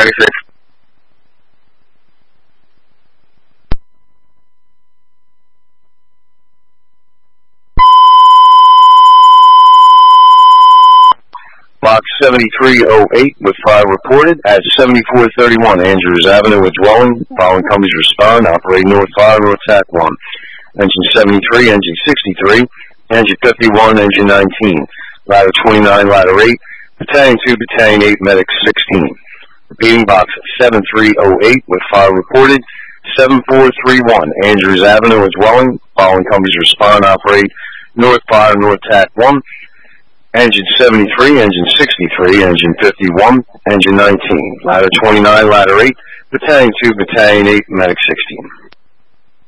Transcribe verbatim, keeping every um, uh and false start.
twenty-six. Box seventy-three oh eight with fire reported at seventy-four thirty-one Andrews Avenue with dwelling. Following companies respond. Operating North Fire, North Tack one. Engine seventy-three, engine sixty-three, engine fifty-one, engine nineteen. Ladder twenty-nine, ladder eight. Battalion two, battalion eight, medic sixteen. Repeating box seventy-three oh eight with fire reported seventy-four thirty-one Andrews Avenue with dwelling. Following companies respond. Operate North Fire, North Tack one. Engine seventy-three, engine sixty-three, engine fifty-one, engine nineteen. Ladder twenty-nine, ladder eight. Battalion two, battalion eight, medic sixteen.